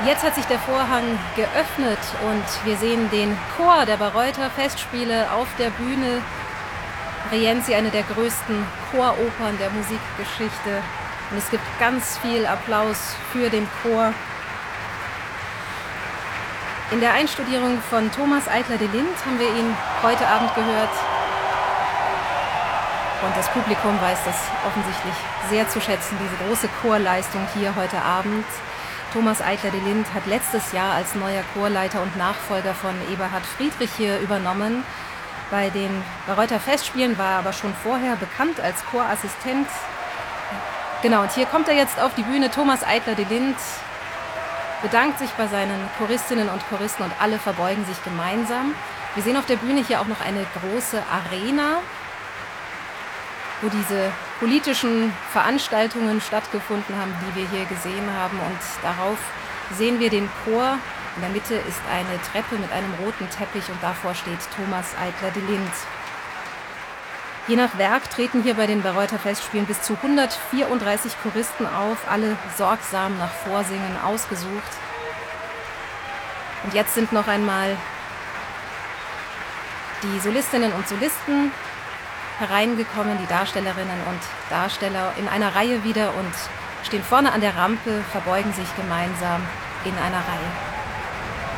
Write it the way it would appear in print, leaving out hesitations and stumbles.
Jetzt hat sich der Vorhang geöffnet und wir sehen den Chor der Bayreuther Festspiele auf der Bühne. Rienzi, eine der größten Choropern der Musikgeschichte. Und es gibt ganz viel Applaus für den Chor. In der Einstudierung von Thomas Eitler de Lind haben wir ihn heute Abend gehört. Und das Publikum weiß das offensichtlich sehr zu schätzen, diese große Chorleistung hier heute Abend. Thomas Eitler de Lind hat letztes Jahr als neuer Chorleiter und Nachfolger von Eberhard Friedrich hier übernommen. Bei den Bayreuther Festspielen war er aber schon vorher bekannt als Chorassistent. Genau, und hier kommt er jetzt auf die Bühne. Thomas Eitler de Lind bedankt sich bei seinen Choristinnen und Choristen und alle verbeugen sich gemeinsam. Wir sehen auf der Bühne hier auch noch eine große Arena, wo diese politischen Veranstaltungen stattgefunden haben, die wir hier gesehen haben. Und darauf sehen wir den Chor. In der Mitte ist eine Treppe mit einem roten Teppich und davor steht Thomas Eitler de Lind. Je nach Werk treten hier bei den Bayreuther Festspielen bis zu 134 Choristen auf, alle sorgsam nach Vorsingen ausgesucht. Und jetzt sind noch einmal die Solistinnen und Solisten hereingekommen, die Darstellerinnen und Darsteller in einer Reihe wieder und stehen vorne an der Rampe, verbeugen sich gemeinsam in einer Reihe.